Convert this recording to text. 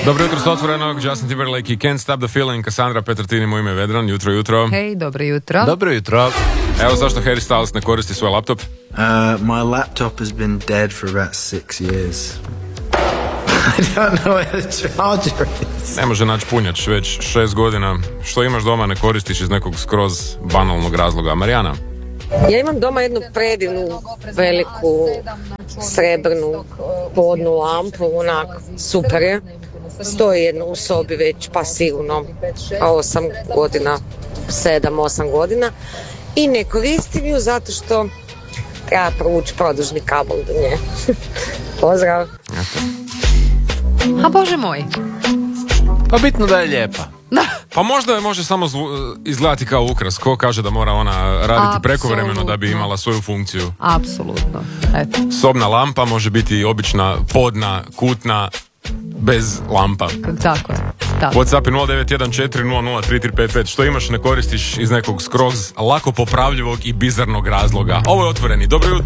Dobro jutro s Otvorenog, Justin Timberlake i Can't Stop the Feeling, Cassandra Petrtini, moje ime Vedran, jutro. Hej, dobro jutro. Dobro jutro. Evo zašto Harry Styles ne koristi svoj laptop. My laptop has been dead for about 6 years. I don't know where the charger is. Ne može naći punjač već 6 godina. Što imaš doma ne koristiš iz nekog skroz banalnog razloga. Marijana? Ja imam doma jednu predivnu, veliku, srebrnu podnu lampu, onak, super je. Stoji jedno u sobi već, pa sigurno 8 godina, 7-8 godina. I ne koristim ju zato što treba provući produžni kabel do nje. Pozdrav! A Bože moj. Pa bitno da je lijepa. Pa možda može samo izgledati kao ukras. Ko kaže da mora ona raditi prekovremeno da bi imala svoju funkciju? Apsolutno. Eto. Sobna lampa može biti obična, podna, kutna, bez lampa. Tako je. Tako. WhatsApp je 0914003355. Što imaš ne koristiš iz nekog skroz lako popravljivog i bizarnog razloga. Ovo je Otvoreni. Dobro jutro.